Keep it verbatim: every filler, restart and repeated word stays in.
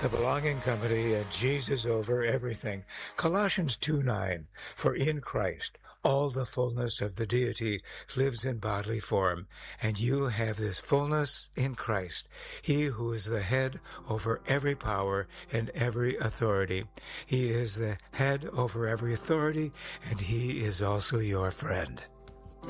The belonging company and Jesus over everything. Colossians two nine, for in Christ all the fullness of the deity lives in bodily form, and you have this fullness in Christ, he who is the head over every power and every authority. He is the head over every authority, and he is also your friend.